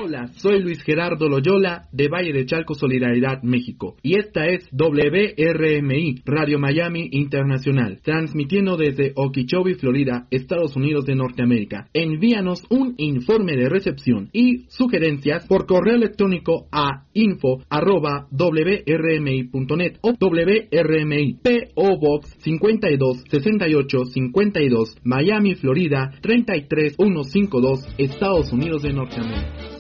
Hola, soy Luis Gerardo Loyola de Valle de Chalco Solidaridad México y esta es WRMI Radio Miami Internacional, transmitiendo desde Okeechobee, Florida, Estados Unidos de Norteamérica. Envíanos un informe de recepción y sugerencias por correo electrónico a info@wrmi.net o WRMI P.O. Box 52 68 52 Miami, Florida 33152, Estados Unidos de Norteamérica.